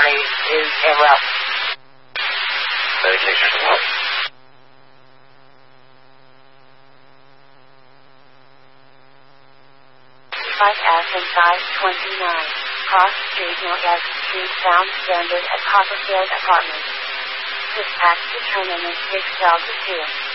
is en route. Medication. and 529. Cross Street North Street found stranded at Copperfield Apartments. Dispatch determinant 6 Delta 2.